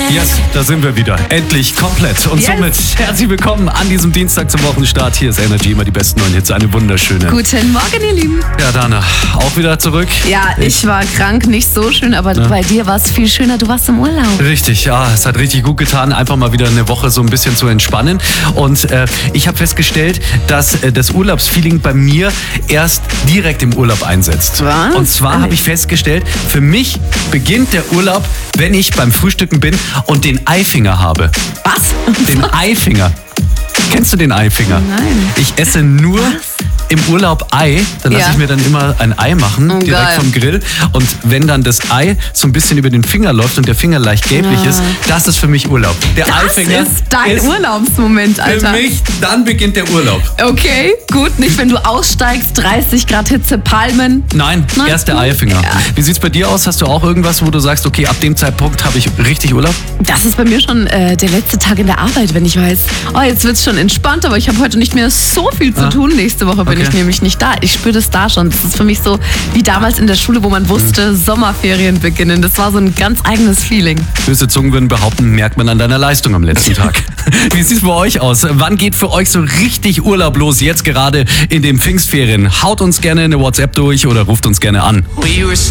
Yes, da sind wir wieder. Endlich komplett. Und somit herzlich willkommen an diesem Dienstag zum Wochenstart. Hier ist Energy, immer die besten neuen Hits. Eine wunderschöne. Guten Morgen, ihr Lieben. Ja, Dana, auch wieder zurück. Ja, ich war krank, nicht so schön, aber bei dir war es viel schöner. Du warst im Urlaub. Richtig, ja, es hat richtig gut getan, einfach mal wieder eine Woche so ein bisschen zu entspannen. Und ich habe festgestellt, dass das Urlaubsfeeling bei mir erst direkt im Urlaub einsetzt. Was? Und zwar habe ich festgestellt, für mich beginnt der Urlaub, wenn ich beim Frühstücken bin und den Eifinger habe. Was? Den Eifinger. Kennst du den Eifinger? Nein. Ich esse nur im Urlaub Ei. Dann lasse Ja. ich mir dann immer ein Ei machen, direkt geil. vom Grill. Und wenn dann das Ei so ein bisschen über den Finger läuft und der Finger leicht gelblich ist, das ist für mich Urlaub. Der Eifinger Das ist dein Urlaubsmoment, Alter. für mich, dann beginnt der Urlaub. Okay, gut. Nicht, wenn du aussteigst, 30 Grad Hitze, Palmen. Nein, erst der Eifinger. Ja. Wie sieht's bei dir aus? Hast du auch irgendwas, wo du sagst, okay, ab dem Zeitpunkt habe ich richtig Urlaub? Das ist bei mir schon der letzte Tag in der Arbeit, wenn ich weiß, oh, jetzt wird's schon entspannt, aber ich habe heute nicht mehr so viel zu tun. Nächste Woche bin ich nämlich nicht da. Ich spüre das da schon. Das ist für mich so wie damals in der Schule, wo man wusste, Sommerferien beginnen. Das war so ein ganz eigenes Feeling. Böse Zungen würden behaupten, merkt man an deiner Leistung am letzten Tag. Wie sieht's bei euch aus? Wann geht für euch so richtig Urlaub los? Jetzt gerade in den Pfingstferien. Haut uns gerne eine WhatsApp durch oder ruft uns gerne an.